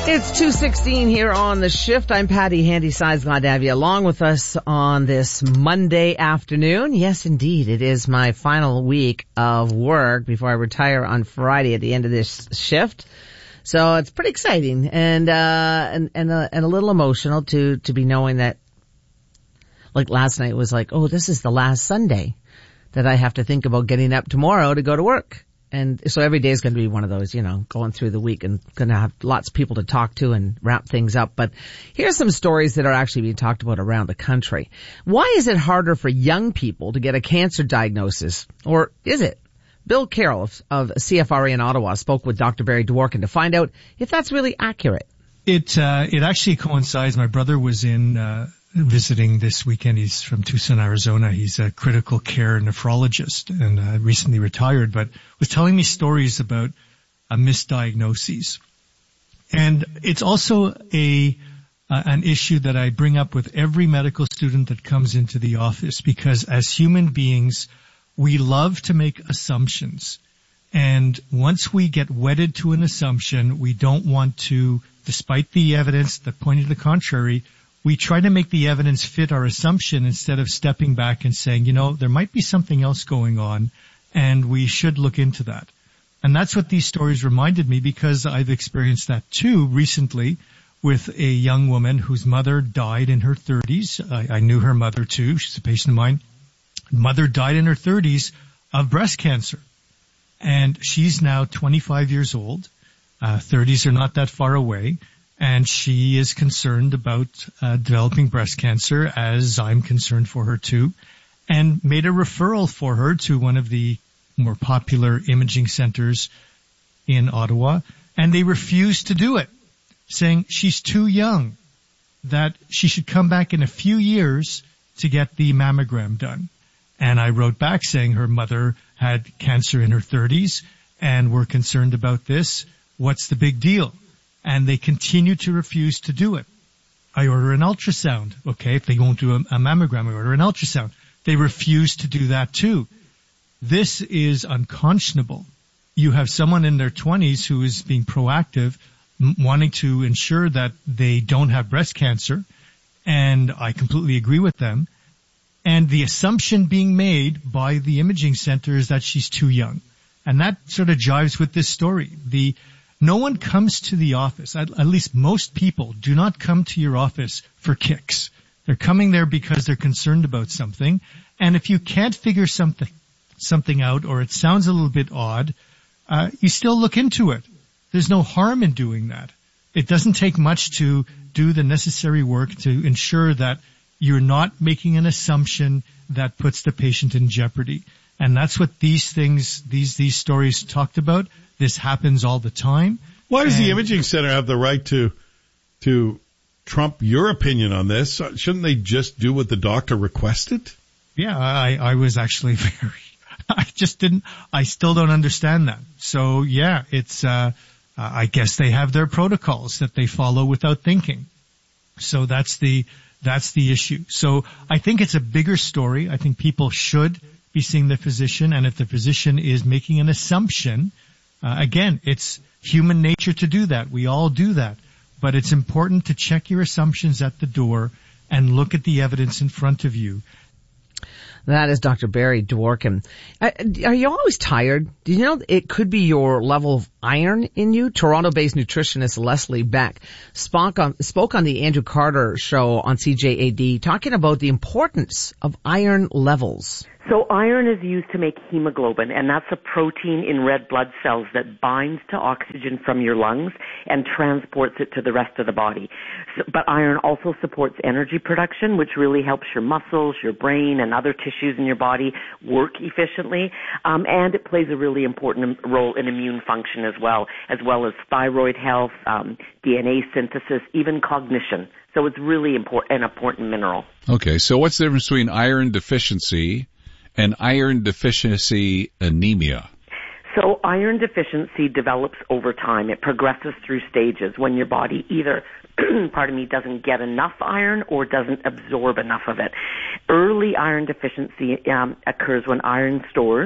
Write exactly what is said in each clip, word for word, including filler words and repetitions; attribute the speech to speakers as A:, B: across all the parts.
A: It's two sixteen here on The Shift. I'm Patty Handy-Sides. Glad to have you along with us on this Monday afternoon. Yes, indeed. It is my final week of work before I retire on Friday at the end of this shift. So it's pretty exciting and, uh, and, and, uh, and a little emotional to, to be knowing that, like last night was like, oh, this is the last Sunday that I have to think about getting up tomorrow to go to work. And so every day is going to be one of those, you know, going through the week and going to have lots of people to talk to and wrap things up. But here's some stories that are actually being talked about around the country. Why is it harder for young people to get a cancer diagnosis? Or is it? Bill Carroll of, of C F R A in Ottawa spoke with Doctor Barry Dworkin to find out if that's really accurate.
B: It, uh, it actually coincides. My brother was in, uh, visiting this weekend. He's from Tucson, Arizona. He's a critical care nephrologist and uh, recently retired, but was telling me stories about uh, misdiagnoses. And it's also a uh, an issue that I bring up with every medical student that comes into the office, because as human beings, we love to make assumptions. And once we get wedded to an assumption, we don't want to, despite the evidence that pointed to the contrary, we try to make the evidence fit our assumption instead of stepping back and saying, you know, there might be something else going on and we should look into that. And that's what these stories reminded me, because I've experienced that too recently with a young woman whose mother died in her thirties. I, I knew her mother too. She's a patient of mine. Mother died in her thirties of breast cancer. And she's now twenty-five years old. Uh, thirties are not that far away. And she is concerned about uh, developing breast cancer, as I'm concerned for her too, and made a referral for her to one of the more popular imaging centers in Ottawa, and they refused to do it, saying she's too young, that she should come back in a few years to get the mammogram done. And I wrote back saying her mother had cancer in her thirties, and we're concerned about this. What's the big deal? And they continue to refuse to do it. I order an ultrasound. Okay, if they won't do a, a mammogram, I order an ultrasound. They refuse to do that too. This is unconscionable. You have someone in their twenties who is being proactive, m- wanting to ensure that they don't have breast cancer, and I completely agree with them. And the assumption being made by the imaging center is that she's too young. And that sort of jives with this story. The No one comes to the office, at, at least most people do not come to your office for kicks. They're coming there because they're concerned about something. And if you can't figure something, something out, or it sounds a little bit odd, uh, you still look into it. There's no harm in doing that. It doesn't take much to do the necessary work to ensure that you're not making an assumption that puts the patient in jeopardy. And that's what these things, these, these stories talked about. This happens all the time.
C: Why does
B: and
C: the imaging center have the right to to trump your opinion on this? Shouldn't they just do what the doctor requested?
B: Yeah, I, I was actually very, I just didn't, I still don't understand that. So yeah, it's, uh, I guess they have their protocols that they follow without thinking. So that's the, that's the issue. So I think it's a bigger story. I think people should be seeing the physician, and if the physician is making an assumption, Uh, again, it's human nature to do that. We all do that. But it's important to check your assumptions at the door and look at the evidence in front of you.
A: That is Doctor Barry Dworkin. Uh, are you always tired? Do you know it could be your level of iron in you? Toronto-based nutritionist Leslie Beck spoke on, spoke on the Andrew Carter show on C J A D, talking about the importance of iron levels.
D: So iron is used to make hemoglobin, and that's a protein in red blood cells that binds to oxygen from your lungs and transports it to the rest of the body. So, but iron also supports energy production, which really helps your muscles, your brain, and other tissues in your body work efficiently. Um, and it plays a really important role in immune function as well, as well as thyroid health, um, D N A synthesis, even cognition. So it's really important, an important mineral.
E: Okay, so what's the difference between iron deficiency and iron deficiency anemia?
D: So iron deficiency develops over time. It progresses through stages when your body either, pardon me, doesn't get enough iron or doesn't absorb enough of it. Early iron deficiency um, occurs when iron stores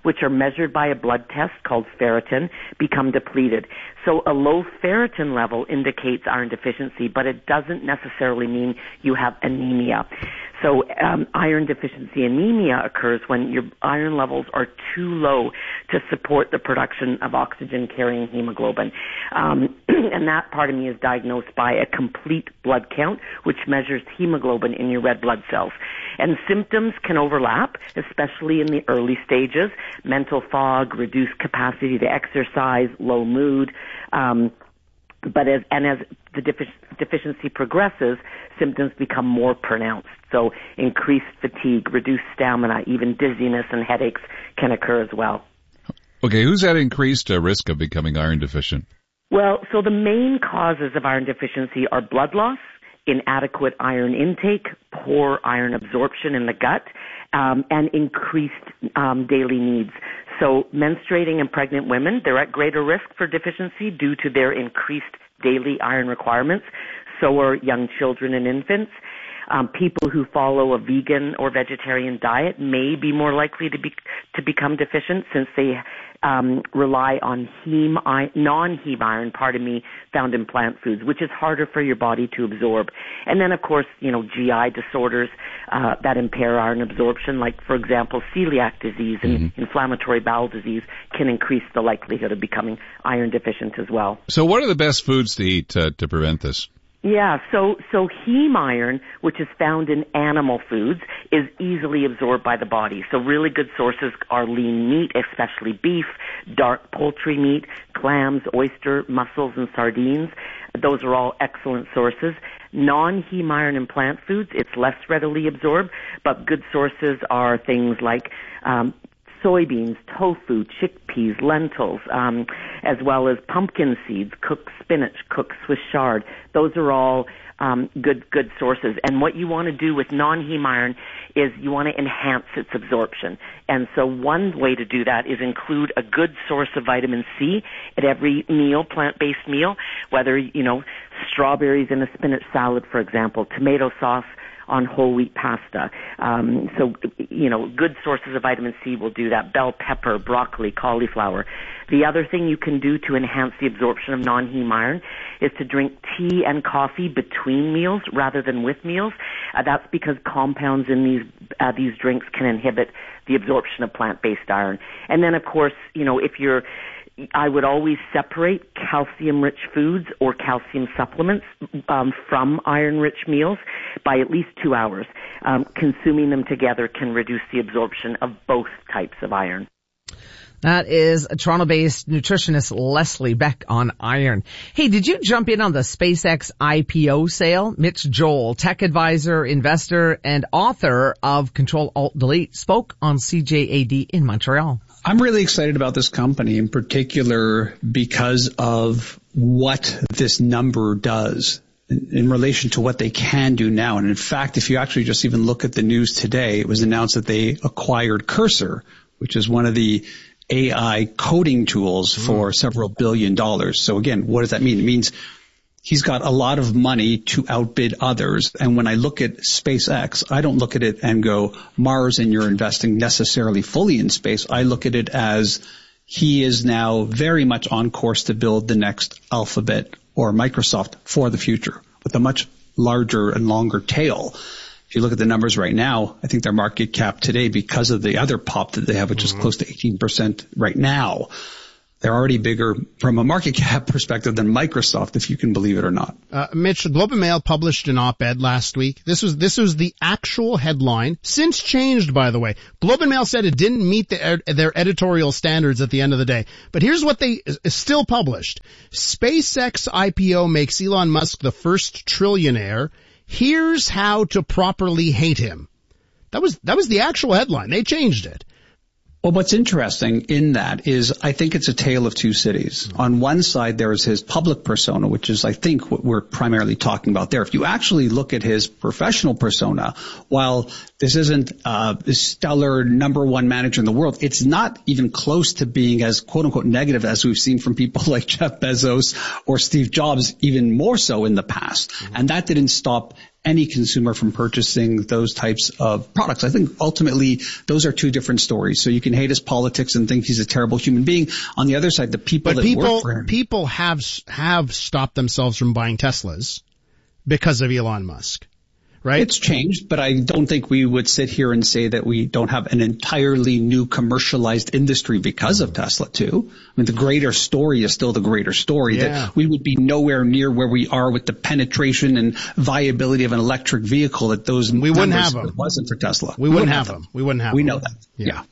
D: which are measured by a blood test called ferritin, become depleted. So a low ferritin level indicates iron deficiency, but it doesn't necessarily mean you have anemia. So um, iron deficiency anemia occurs when your iron levels are too low to support the production of oxygen-carrying hemoglobin. Um, and that part of me is diagnosed by a complete blood count, which measures hemoglobin in your red blood cells. And symptoms can overlap, especially in the early stages: mental fog, reduced capacity to exercise, low mood. Um, But as, and as the defic- deficiency progresses, symptoms become more pronounced. So increased fatigue, reduced stamina, even dizziness and headaches can occur as well.
E: Okay, who's at increased uh, risk of becoming iron deficient?
D: Well, so the main causes of iron deficiency are blood loss, inadequate iron intake, poor iron absorption in the gut, um, and increased um, daily needs. So menstruating and pregnant women, they're at greater risk for deficiency due to their increased daily iron requirements. So are young children and infants. Um, people who follow a vegan or vegetarian diet may be more likely to be to become deficient, since they um, rely on heme non-heme iron, pardon me, found in plant foods, which is harder for your body to absorb. And then, of course, you know, G I disorders uh, that impair iron absorption, like, for example, celiac disease and mm-hmm. inflammatory bowel disease, can increase the likelihood of becoming iron deficient as well.
E: So what are the best foods to eat uh, to prevent this?
D: Yeah, so so heme iron, which is found in animal foods, is easily absorbed by the body. So really good sources are lean meat, especially beef, dark poultry meat, clams, oyster, mussels, and sardines. Those are all excellent sources. Non-heme iron in plant foods, it's less readily absorbed, but good sources are things like um, soybeans, tofu, chickpeas, lentils, um, as well as pumpkin seeds, cooked spinach, cooked Swiss chard. Those are all um, good good sources. And what you want to do with non-heme iron is you want to enhance its absorption. And so one way to do that is include a good source of vitamin C at every meal, plant-based meal, whether, you know, strawberries in a spinach salad, for example, tomato sauce on whole wheat pasta. Um, so, you know, good sources of vitamin C will do that. Bell pepper, broccoli, cauliflower. The other thing you can do to enhance the absorption of non-heme iron is to drink tea and coffee between meals rather than with meals. Uh, that's because compounds in these uh, these drinks can inhibit the absorption of plant-based iron. And then, of course, you know, if you're I would always separate calcium-rich foods or calcium supplements um, from iron-rich meals by at least two hours. Um, consuming them together can reduce the absorption of both types of iron.
A: That is a Toronto-based nutritionist Leslie Beck on iron. Hey, did you jump in on the SpaceX I P O sale? Mitch Joel, tech advisor, investor, and author of Control Alt Delete, spoke on C J A D in Montreal.
F: I'm really excited about this company in particular because of what this number does in, in relation to what they can do now. And in fact, if you actually just even look at the news today, it was announced that they acquired Cursor, which is one of the A I coding tools for mm. several billion dollars. So again, what does that mean? It means he's got a lot of money to outbid others. And when I look at SpaceX, I don't look at it and go, Mars and you're investing necessarily fully in space. I look at it as he is now very much on course to build the next Alphabet or Microsoft for the future with a much larger and longer tail. If you look at the numbers right now, I think their market cap today, because of the other pop that they have, which mm-hmm. is close to eighteen percent right now, they're already bigger from a market cap perspective than Microsoft, if you can believe it or not.
G: Uh, Mitch, the Globe and Mail published an op-ed last week. This was, this was the actual headline, since changed, by the way. Globe and Mail said it didn't meet the, their editorial standards at the end of the day. But here's what they still published. SpaceX I P O makes Elon Musk the first trillionaire. Here's how to properly hate him. That was, that was the actual headline. They changed it.
F: Well, what's interesting in that is I think it's a tale of two cities. Mm-hmm. On one side, there is his public persona, which is, I think, what we're primarily talking about there. If you actually look at his professional persona, while This isn't uh, a stellar number one manager in the world. It's not even close to being as quote unquote negative as we've seen from people like Jeff Bezos or Steve Jobs, even more so in the past. Mm-hmm. And that didn't stop any consumer from purchasing those types of products. I think ultimately those are two different stories. So you can hate his politics and think he's a terrible human being. On the other side, the people
G: but
F: that
G: people,
F: work for him.
G: People have, have stopped themselves from buying Teslas because of Elon Musk. Right?
F: It's changed, but I don't think we would sit here and say that we don't have an entirely new commercialized industry because of Tesla too. I mean, the greater story is still the greater story.
G: Yeah.
F: That we would be nowhere near where we are with the penetration and viability of an electric vehicle that those
G: we wouldn't have them.
F: It wasn't for Tesla.
G: We, we wouldn't, wouldn't have them. them. We wouldn't have
F: we
G: them.
F: We know that. Yeah. yeah.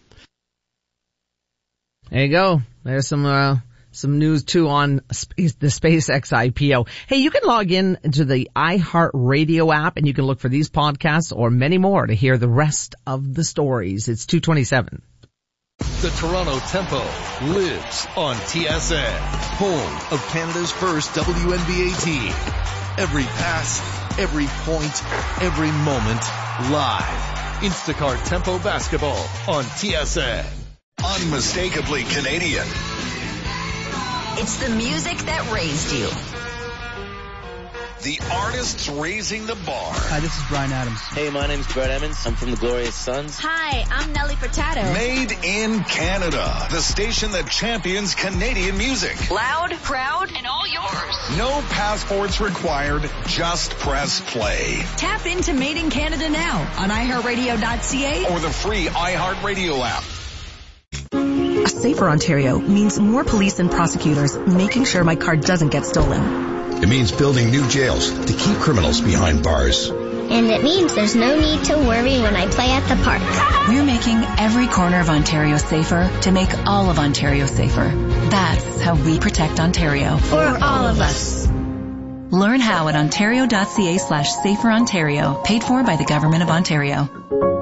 A: There you go. There's some, uh, Some news too on space, the SpaceX I P O. Hey, you can log in to the iHeartRadio app and you can look for these podcasts or many more to hear the rest of the stories. It's two twenty-seven.
H: The Toronto Tempo lives on T S N, home of Canada's first W N B A team. Every pass, every point, every moment, live. Instacart Tempo Basketball on T S N.
I: Unmistakably Canadian.
J: It's the music that raised you.
I: The artists raising the bar.
K: Hi, this is Bryan Adams.
L: Hey, my name's Brett Emmons. I'm from the Glorious Sons.
J: Hi, I'm Nelly Furtado.
I: Made in Canada. The station that champions Canadian music.
J: Loud, proud, and all yours.
I: No passports required. Just press play.
J: Tap into Made in Canada now on i heart radio dot c a
I: or the free iHeartRadio app.
M: A safer Ontario means more police and prosecutors making sure my car doesn't get stolen.
N: It means building new jails to keep criminals behind bars.
O: And it means there's no need to worry when I play at the park.
M: We're making every corner of Ontario safer to make all of Ontario safer. That's how we protect Ontario.
O: For all of us.
M: Learn how at ontario dot c a slash safer Ontario. Paid for by the Government of Ontario.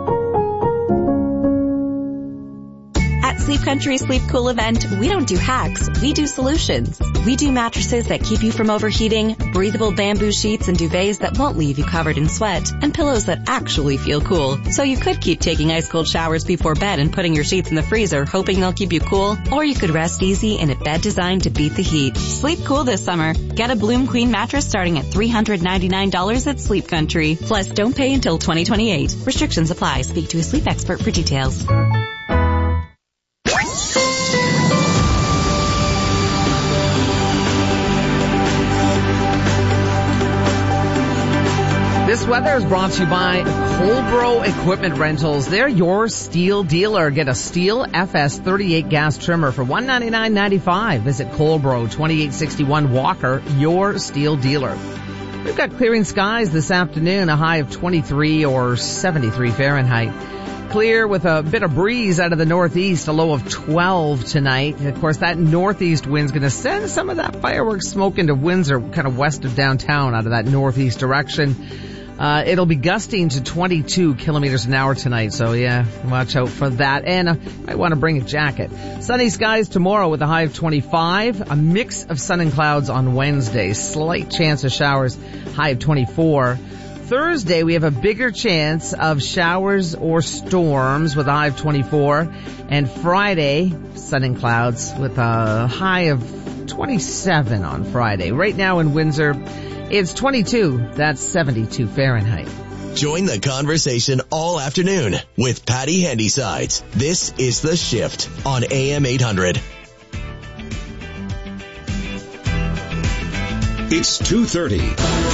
P: At Sleep Country Sleep Cool event, we don't do hacks, we do solutions. We do mattresses that keep you from overheating, breathable bamboo sheets and duvets that won't leave you covered in sweat, and pillows that actually feel cool. So you could keep taking ice cold showers before bed and putting your sheets in the freezer, hoping they'll keep you cool, or you could rest easy in a bed designed to beat the heat. Sleep cool this summer. Get a Bloom Queen mattress starting at three hundred ninety-nine dollars at Sleep Country. Plus, don't pay until twenty twenty-eight. Restrictions apply. Speak to a sleep expert for details.
A: This weather is brought to you by Colbro Equipment Rentals. They're your steel dealer. Get a Steel F S thirty-eight gas trimmer for one hundred ninety-nine dollars and ninety-five cents. Visit Colbro, twenty-eight sixty-one Walker, your steel dealer. We've got clearing skies this afternoon, a high of twenty-three or seventy-three Fahrenheit. Clear with a bit of breeze out of the northeast, a low of twelve tonight. Of course, that northeast wind's going to send some of that fireworks smoke into Windsor, kind of west of downtown out of that northeast direction. Uh, it'll be gusting to twenty-two kilometers an hour tonight, so yeah, watch out for that. And uh, you might want to bring a jacket. Sunny skies tomorrow with a high of twenty-five. A mix of sun and clouds on Wednesday. Slight chance of showers, high of twenty-four. Thursday, we have a bigger chance of showers or storms with a high of twenty-four. And Friday, sun and clouds with a high of twenty-seven on Friday. Right now in Windsor, it's twenty-two. That's seventy-two Fahrenheit.
Q: Join the conversation all afternoon with Patty Handysides. This is The Shift on A M eight hundred.
I: It's two thirty.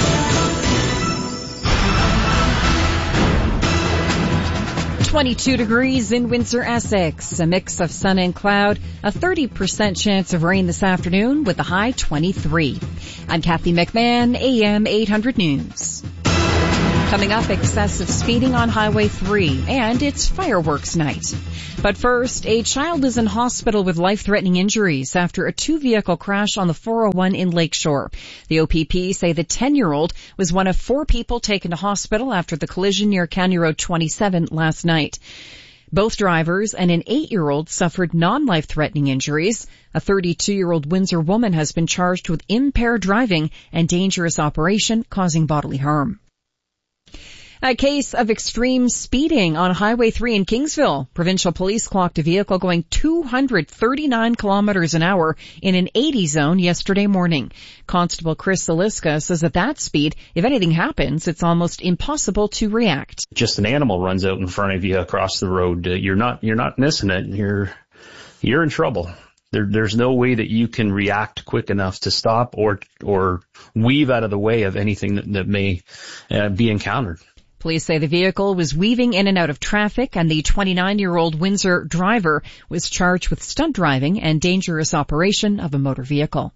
R: twenty-two degrees in Windsor, Essex. A mix of sun and cloud. A thirty percent chance of rain this afternoon with a high twenty-three. I'm Kathy McMahon, A M eight hundred News. Coming up, excessive speeding on Highway three, and it's fireworks night. But first, a child is in hospital with life-threatening injuries after a two-vehicle crash on the four oh one in Lakeshore. The O P P say the ten-year-old was one of four people taken to hospital after the collision near County Road twenty-seven last night. Both drivers and an eight-year-old suffered non-life-threatening injuries. A thirty-two-year-old Windsor woman has been charged with impaired driving and dangerous operation causing bodily harm. A case of extreme speeding on Highway three in Kingsville. Provincial police clocked a vehicle going two hundred thirty-nine kilometers an hour in an eighty zone yesterday morning. Constable Chris Saliska says at that speed, if anything happens, it's almost impossible to react.
K: Just an animal runs out in front of you across the road. Uh, you're not, you're not missing it. You're, you're in trouble. There, there's no way that you can react quick enough to stop or, or weave out of the way of anything that, that may uh, be encountered.
R: Police say the vehicle was weaving in and out of traffic, and the twenty-nine-year-old Windsor driver was charged with stunt driving and dangerous operation of a motor vehicle.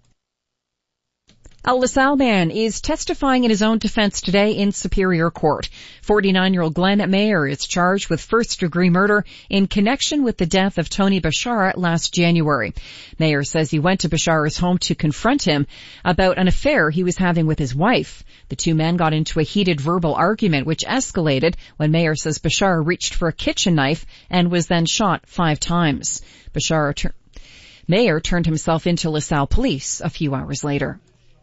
R: A LaSalle man is testifying in his own defense today in Superior Court. forty-nine-year-old Glenn Mayer is charged with first-degree murder in connection with the death of Tony Bashara last January. Mayer says he went to Bashara's home to confront him about an affair he was having with his wife. The two men got into a heated verbal argument which escalated when Mayer says Bashara reached for a kitchen knife and was then shot five times. Bashara tur- Mayer turned himself into LaSalle police a few hours later.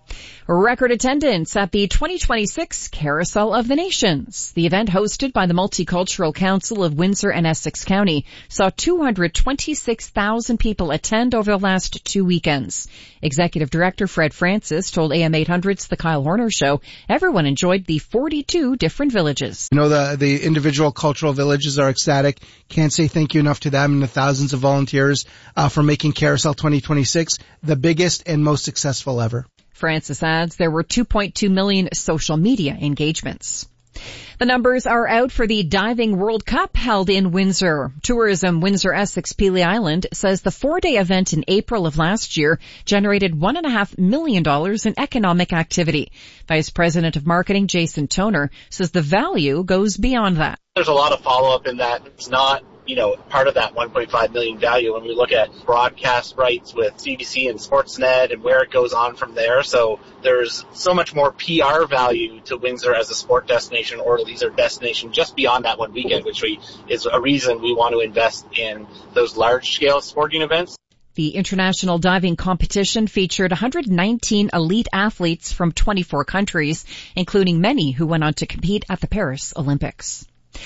R: Record attendance at the twenty twenty-six Carousel of the Nations. The event, hosted by the Multicultural Council of Windsor and Essex County, saw two hundred twenty-six thousand people attend over the last two weekends. Executive Director Fred Francis told A M eight hundred's The Kyle Horner Show everyone enjoyed the forty-two different villages.
S: You know, the, the individual cultural villages are ecstatic. Can't say thank you enough to them and the thousands of volunteers uh, for making Carousel twenty twenty-six the biggest and most successful ever.
R: Francis adds there were two point two million social media engagements. The numbers are out for the Diving World Cup held in Windsor. Tourism Windsor Essex Pelee Island says the four-day event in April of last year generated one and a half million dollars in economic activity. Vice President of Marketing Jason Toner says the value goes beyond that.
T: There's a lot of follow-up in that. It's not, you know, part of that one point five million value when we look at broadcast rights with C B C and Sportsnet and where it goes on from there. So there's so much more P R value to Windsor as a sport destination or a leisure destination just beyond that one weekend, which we, is a reason we want to invest in those large-scale sporting events.
R: The international diving competition featured one hundred nineteen elite athletes from twenty-four countries, including many who went on to compete at the Paris Olympics.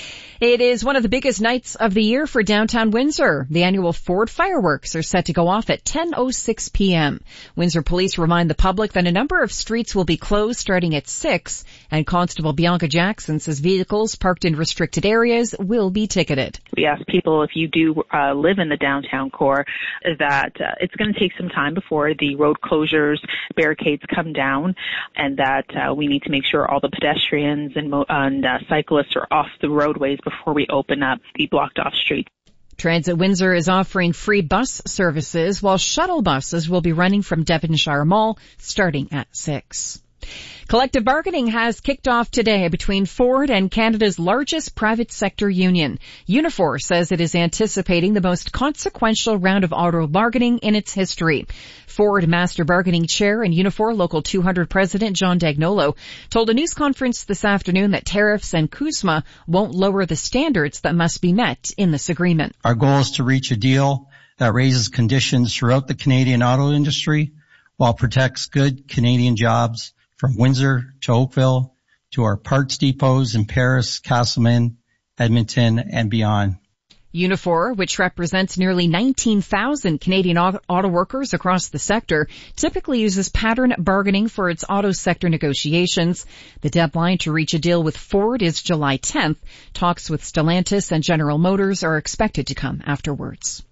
R: It is one of the biggest nights of the year for downtown Windsor. The annual Ford fireworks are set to go off at ten oh six p.m. Windsor police remind the public that a number of streets will be closed starting at six, and Constable Bianca Jackson says vehicles parked in restricted areas will be ticketed.
U: We ask people, if you do uh, live in the downtown core, that uh, it's going to take some time before the road closures, barricades come down, and that uh, we need to make sure all the pedestrians and, mo- and uh, cyclists are off the roadways before we open up the blocked off streets.
R: Transit Windsor is offering free bus services, while shuttle buses will be running from Devonshire Mall starting at six. Collective bargaining has kicked off today between Ford and Canada's largest private sector union. Unifor says it is anticipating the most consequential round of auto bargaining in its history. Ford Master Bargaining Chair and Unifor Local two hundred President John Dagnolo told a news conference this afternoon that tariffs and CUSMA won't lower the standards that must be met in this agreement.
V: Our goal is to reach a deal that raises conditions throughout the Canadian auto industry while protects good Canadian jobs from Windsor to Oakville to our parts depots in Paris, Castleman, Edmonton, and beyond.
R: Unifor, which represents nearly nineteen thousand Canadian auto workers across the sector, typically uses pattern bargaining for its auto sector negotiations. The deadline to reach a deal with Ford is July tenth. Talks with Stellantis and General Motors are expected to come afterwards.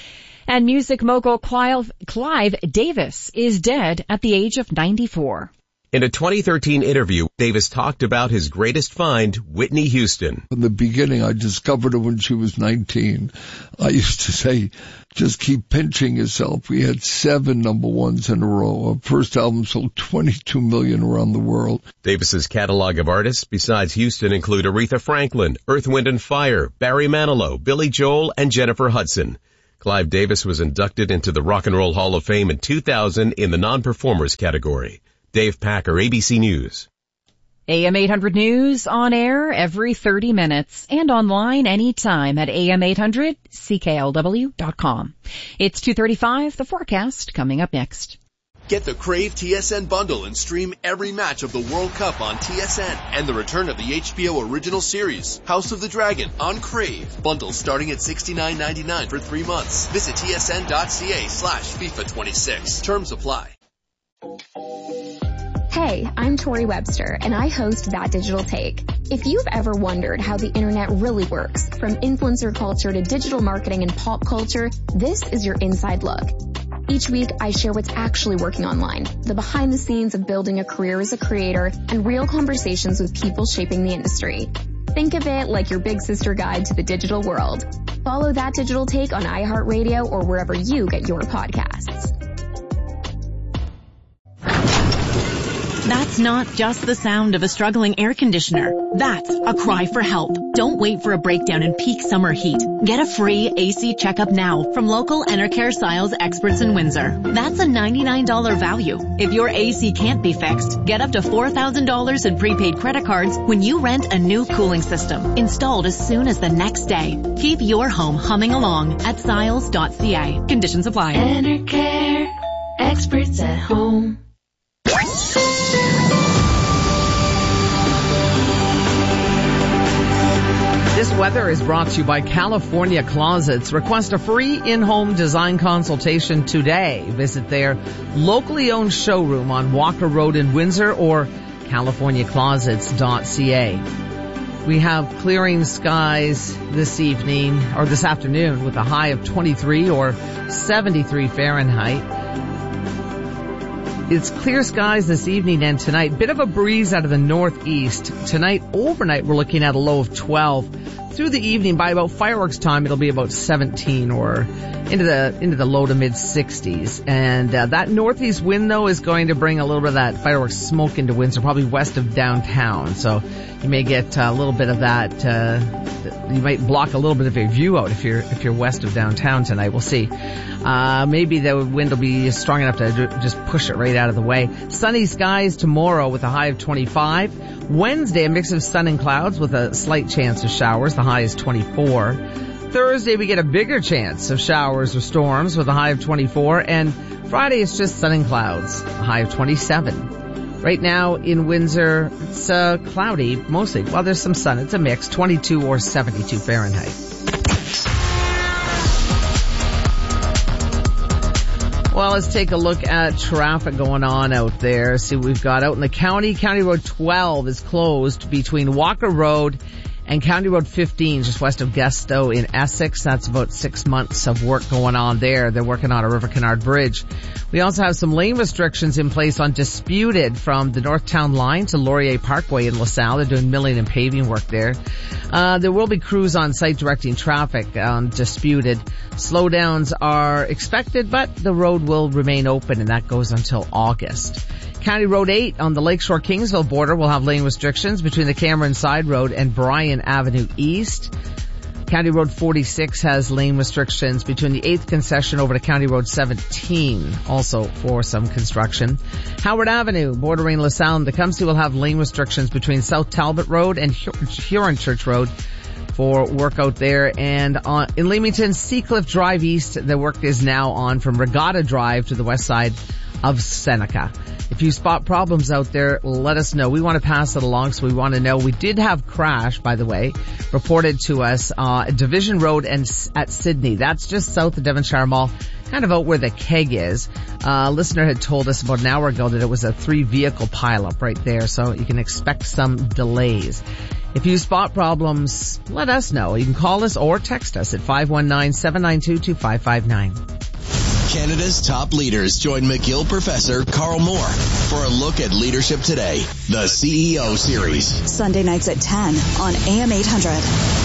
R: And music mogul Clive, Clive Davis is dead at the age of ninety-four.
W: In a twenty thirteen interview, Davis talked about his greatest find, Whitney Houston.
X: In the beginning, I discovered her when she was nineteen. I used to say, just keep pinching yourself. We had seven number ones in a row. Our first album sold twenty-two million around the world.
W: Davis's catalog of artists besides Houston include Aretha Franklin, Earth, Wind and Fire, Barry Manilow, Billy Joel, and Jennifer Hudson. Clive Davis was inducted into the Rock and Roll Hall of Fame in two thousand in the non-performers category. Dave Packer, A B C News.
R: A M eight hundred News on air every thirty minutes and online anytime at A M eight hundred C K L W dot com. It's two thirty-five, the forecast coming up next.
B: Get the Crave T S N bundle and stream every match of the World Cup on T S N and the return of the H B O original series, House of the Dragon, on Crave. Bundles starting at sixty-nine ninety-nine for three months. Visit tsn.ca slash FIFA twenty-six. Terms apply.
C: Hey, I'm Tori Webster, and I host That Digital Take. If you've ever wondered how the internet really works, from influencer culture to digital marketing and pop culture, this is your inside look. Each week, I share what's actually working online, the behind the scenes of building a career as a creator, and real conversations with people shaping the industry. Think of it like your big sister guide to the digital world. Follow That Digital Take on iHeartRadio or wherever you get your podcasts.
D: That's not just the sound of a struggling air conditioner. That's a cry for help. Don't wait for a breakdown in peak summer heat. Get a free A C checkup now from local Enercare Styles experts in Windsor. That's a ninety-nine dollars value. If your A C can't be fixed, get up to four thousand dollars in prepaid credit cards when you rent a new cooling system, installed as soon as the next day. Keep your home humming along at stiles dot c a. Conditions apply.
E: Enercare, experts at home.
A: This weather is brought to you by California Closets. Request a free in-home design consultation today. Visit their locally owned showroom on Walker Road in Windsor or california closets dot c a. We have clearing skies this evening or this afternoon with a high of twenty-three or seventy-three Fahrenheit. It's clear skies this evening and tonight. Bit of a breeze out of the northeast. Tonight, overnight, we're looking at a low of twelve. Through the evening, by about fireworks time, it'll be about seventeen or into the into the low to mid sixties. And uh, that northeast wind, though, is going to bring a little bit of that fireworks smoke into Windsor, probably west of downtown. So you may get a little bit of that. Uh, you might block a little bit of your view out if you're if you're west of downtown tonight. We'll see. Uh, maybe the wind will be strong enough to just push it right out of the way. Sunny skies tomorrow with a high of twenty-five. Wednesday, a mix of sun and clouds with a slight chance of showers. The high is twenty-four. Thursday, we get a bigger chance of showers or storms with a high of twenty-four. And Friday, it's just sun and clouds, a high of twenty-seven. Right now in Windsor, it's uh, cloudy mostly. Well, there's some sun. It's a mix, twenty-two or seventy-two Fahrenheit. Well, let's take a look at traffic going on out there. See what we've got out in the county. County Road twelve is closed between Walker Road and County Road fifteen, just west of Guesto in Essex. That's about six months of work going on there. They're working on a River Canard Bridge. We also have some lane restrictions in place on Disputed from the Northtown line to Laurier Parkway in LaSalle. They're doing milling and paving work there. Uh, there will be crews on site directing traffic on Disputed. Slowdowns are expected, but the road will remain open, and that goes until August. County Road eight on the Lakeshore Kingsville border will have lane restrictions between the Cameron Side Road and Bryan Avenue East. County Road forty-six has lane restrictions between the eighth concession over to County Road seventeen, also for some construction. Howard Avenue, bordering LaSalle and Tecumseh, will have lane restrictions between South Talbot Road and Huron Church Road for work out there. And on, in Leamington, Seacliff Drive East, the work is now on from Regatta Drive to the west side of Seneca. If you spot problems out there, let us know. We want to pass it along, so we want to know. We did have crash, by the way, reported to us uh, at Division Road and at Sydney. That's just south of Devonshire Mall, kind of out where the keg is. Uh, a listener had told us about an hour ago that it was a three-vehicle pileup right there, so you can expect some delays. If you spot problems, let us know. You can call us or text us at five one nine, seven nine two, two five five nine.
Q: Canada's top leaders join McGill professor Carl Moore for a look at leadership today, the C E O series.
Y: Sunday nights at ten on A M eight hundred.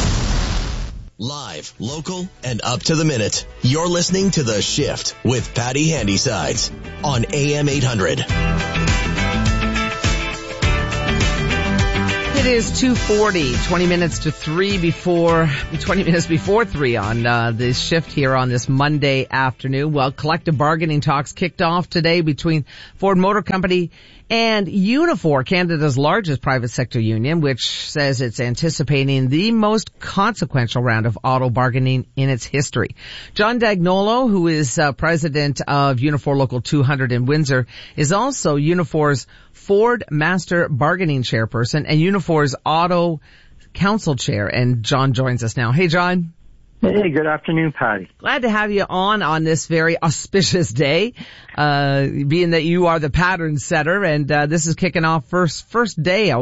Q: Live, local, and up to the minute. You're listening to The Shift with Patty Handysides on A M eight hundred.
A: It is two forty, twenty minutes to three before, twenty minutes before three on uh, the shift here on this Monday afternoon. Well, collective bargaining talks kicked off today between Ford Motor Company and Unifor, Canada's largest private sector union, which says it's anticipating the most consequential round of auto bargaining in its history. John Dagnolo, who is uh, president of Unifor Local two hundred in Windsor, is also Unifor's Ford Master Bargaining Chairperson and Unifor's Auto Council Chair. And John joins us now. Hey, John.
F: Hey, good afternoon, Patty.
A: Glad to have you on on this very auspicious day, uh, being that you are the pattern setter, and uh, this is kicking off first first day